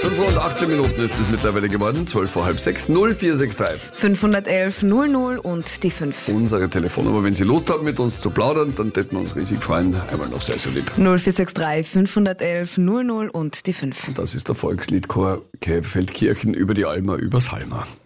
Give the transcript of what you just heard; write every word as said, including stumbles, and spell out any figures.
fünf Uhr achtzehn Minuten ist es mittlerweile geworden, zwölf vor halb sechs, null vier sechs drei. fünfhundertelf null null und die fünf. Unsere Telefonnummer, wenn Sie Lust haben, mit uns zu plaudern, dann täten wir uns riesig freuen. Einmal noch sehr, sehr lieb. null vier sechs drei fünfhundertelf null null und die fünf. Das ist der Volksliedchor Feldkirchen über die Alma übers Halma.